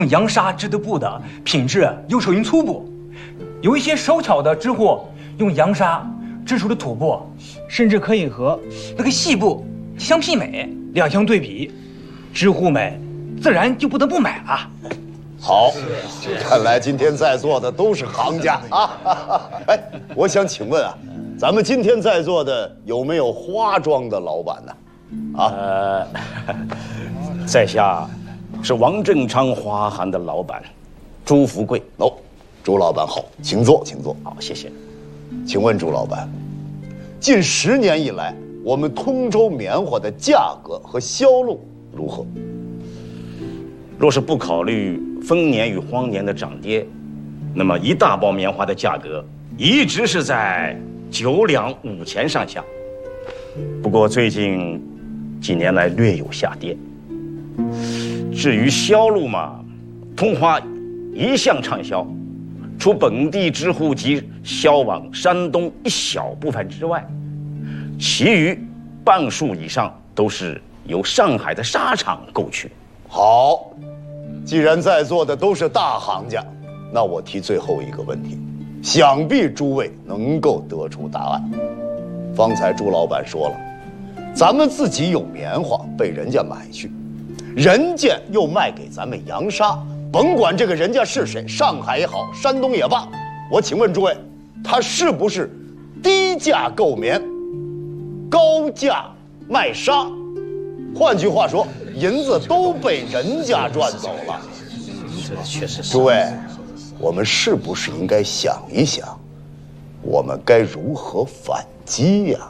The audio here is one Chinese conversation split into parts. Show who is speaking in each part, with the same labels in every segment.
Speaker 1: 洋纱织的布的品质又手艺粗布，有一些手巧的织户用洋纱织出的土布，甚至可以和那个细布相媲美，两相对比，织户们自然就不得不买了。
Speaker 2: 好，看来今天在座的都是行家啊！哎，我想请问啊，咱们今天在座的有没有花庄的老板呢？
Speaker 3: 在下是王正昌花行的老板朱福贵。
Speaker 2: 哦，朱老板好，请坐，请坐。
Speaker 3: 好，谢谢。
Speaker 2: 请问朱老板，近10年以来，我们通州棉花的价格和销路如何？
Speaker 3: 若是不考虑丰年与荒年的涨跌，那么一大包棉花的价格一直是在9两5钱上下。不过最近几年来略有下跌。至于销路嘛，通花一向畅销，除本地织户及销往山东一小部分之外，其余半数以上都是由上海的纱厂购取。
Speaker 2: 好，既然在座的都是大行家，那我提最后一个问题，想必诸位能够得出答案。方才朱老板说了，咱们自己有棉花被人家买去，人家又卖给咱们洋纱，甭管这个人家是谁，上海也好，山东也罢，我请问诸位，他是不是低价购棉，高价卖纱？换句话说，银子都被人家赚走了。
Speaker 3: 这确实是。
Speaker 2: 诸位，我们是不是应该想一想，我们该如何反击呀？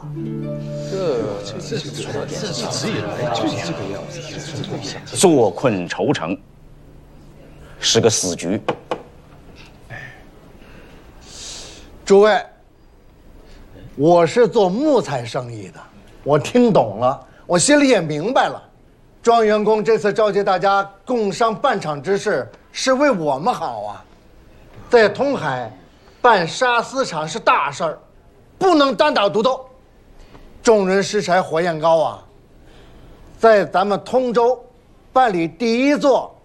Speaker 3: 坐困愁城是个死局。
Speaker 4: 诸位，我是做木材生意的，我听懂了，我心里也明白了。庄员公这次召集大家共商办厂之事，是为我们好啊。在通海办纱丝厂是大事儿，不能单打独斗。众人拾柴火焰高啊，在咱们通州办理第一座